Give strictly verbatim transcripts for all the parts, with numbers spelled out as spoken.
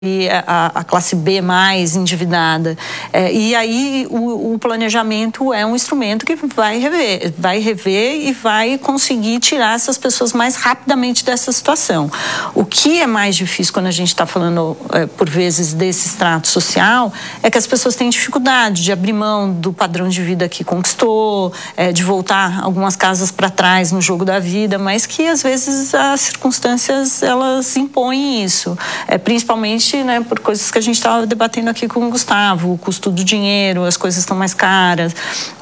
e a, a classe B mais endividada. É, e aí o, o planejamento é um instrumento que vai rever, vai rever e vai conseguir tirar essas pessoas mais rapidamente dessa situação. O que é mais difícil quando a gente está falando, é, por vezes, desse extrato social, é que as pessoas têm dificuldade de abrir mão do padrão de vida que conquistou, é, de voltar algumas casas para trás no jogo da vida, mas que às vezes as circunstâncias elas impõem isso, é, principalmente, né, por coisas que a gente estava debatendo aqui com o Gustavo, o custo do dinheiro, as coisas estão mais caras.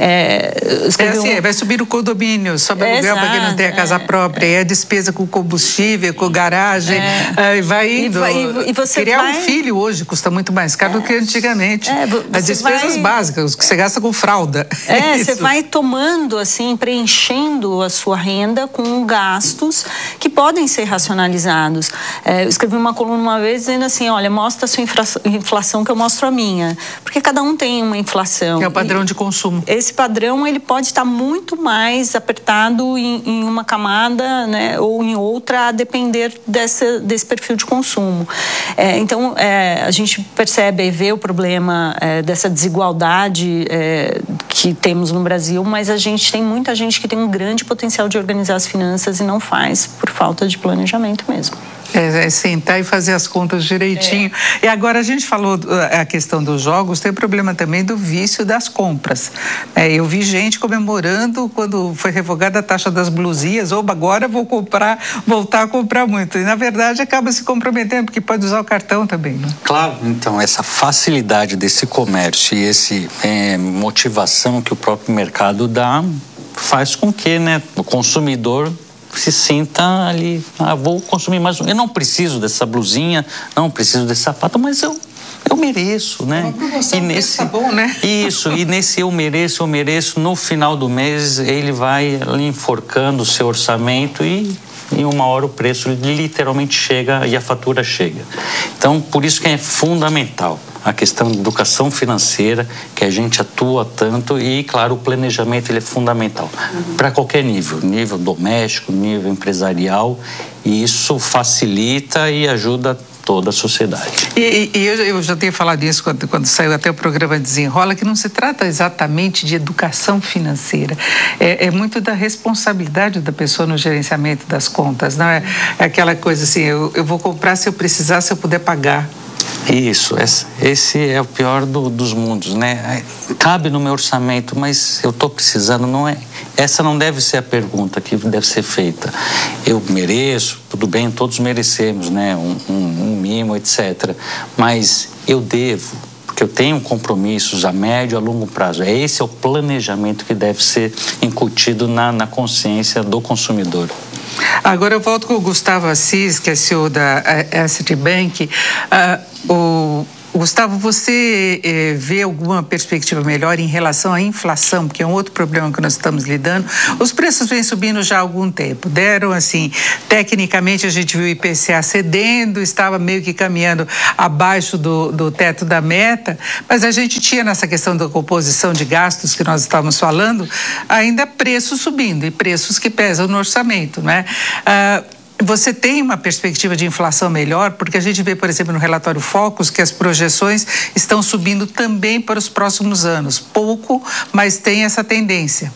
É, é assim, um... vai subir o condomínio, sobe o aluguel para quem não tem a casa é, própria, é, é a despesa com combustível, com garagem, é, vai indo. E, vai, e você Criar vai... um filho hoje custa muito mais caro é, do que antigamente. É, as despesas vai... básicas, que você gasta com fralda. É, você vai tomando, assim, preenchendo a sua renda com gastos que podem ser racionalizados. É, eu escrevi uma coluna uma vez dizendo assim, ó, olha, mostra a sua inflação que eu mostro a minha. Porque cada um tem uma inflação. É o padrão e de consumo. Esse padrão, ele pode estar muito mais apertado em, em uma camada, né, ou em outra, a depender desse, desse perfil de consumo. É, então, é, a gente percebe e vê o problema é, dessa desigualdade é, que temos no Brasil, mas a gente tem muita gente que tem um grande potencial de organizar as finanças e não faz por falta de planejamento mesmo. É, é sentar e fazer as contas direitinho. É. E agora a gente falou a questão dos jogos, tem o problema também do vício das compras. É, eu vi gente comemorando quando foi revogada a taxa das blusias, ou agora vou comprar, voltar a comprar muito. E na verdade acaba se comprometendo, porque pode usar o cartão também, né? Claro, então essa facilidade desse comércio e essa é, motivação que o próprio mercado dá faz com que, né, o consumidor se sinta ali, ah, vou consumir mais um. Eu não preciso dessa blusinha, não preciso desse sapato, mas eu, eu mereço, né? É uma promoção, e nesse tá bom, né? Isso, e nesse eu mereço, eu mereço, no final do mês ele vai ali enforcando o seu orçamento e em uma hora o preço literalmente chega e a fatura chega. Então, por isso que é fundamental a questão de educação financeira, que a gente atua tanto, e, claro, o planejamento ele é fundamental uhum. para qualquer nível, nível doméstico, nível empresarial, e isso facilita e ajuda toda a sociedade. E, e eu, eu já tenho falado isso quando, quando saiu até o programa Desenrola, que não se trata exatamente de educação financeira, é, é muito da responsabilidade da pessoa no gerenciamento das contas, não é, é aquela coisa assim, eu, eu vou comprar se eu precisar, se eu puder pagar. Isso, esse é o pior do, dos mundos, né? Cabe no meu orçamento, mas eu estou precisando, não é? Essa não deve ser a pergunta que deve ser feita. Eu mereço, tudo bem, todos merecemos, né? Um, um, um mimo, etcétera. Mas eu devo, porque eu tenho compromissos a médio e a longo prazo. Esse é o planejamento que deve ser incutido na, na consciência do consumidor. Agora eu volto com o Gustavo Assis, que é C E O da Asset Bank. Uh, o Gustavo, você eh, vê alguma perspectiva melhor em relação à inflação, porque é um outro problema que nós estamos lidando? Os preços vêm subindo já há algum tempo. Deram, assim, tecnicamente a gente viu o I P C A cedendo, estava meio que caminhando abaixo do, do teto da meta, mas a gente tinha nessa questão da composição de gastos que nós estávamos falando, ainda preços subindo e preços que pesam no orçamento, né? Ah, Você tem uma perspectiva de inflação melhor? Porque a gente vê, por exemplo, no relatório Focus, que as projeções estão subindo também para os próximos anos. Pouco, mas tem essa tendência.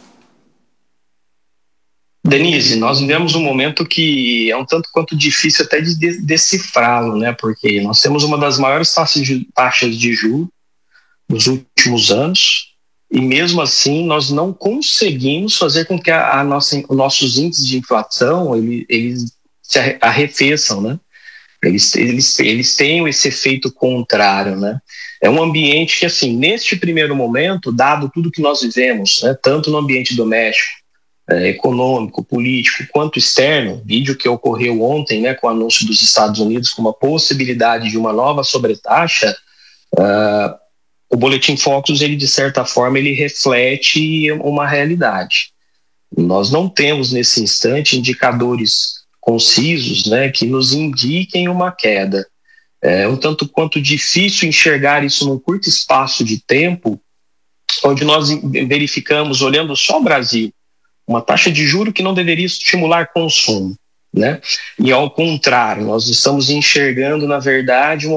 Denise, nós vivemos um momento que é um tanto quanto difícil até de decifrá-lo, né? Porque nós temos uma das maiores taxas de, taxas de juros nos últimos anos, e mesmo assim nós não conseguimos fazer com que a, a nossa, os nossos índices de inflação ele, eles se arrefeçam, né? Eles, eles, eles têm esse efeito contrário, né? É um ambiente que, assim, neste primeiro momento, dado tudo que nós vivemos, né, tanto no ambiente doméstico, é, econômico, político, quanto externo, vídeo que ocorreu ontem, né, com o anúncio dos Estados Unidos com uma possibilidade de uma nova sobretaxa, uh, o Boletim Focus, ele, de certa forma, ele reflete uma realidade. Nós não temos, nesse instante, indicadores concisos, né, que nos indiquem uma queda. É um tanto quanto difícil enxergar isso num curto espaço de tempo, onde nós verificamos, olhando só o Brasil, uma taxa de juros que não deveria estimular consumo. né? E ao contrário, nós estamos enxergando, na verdade, uma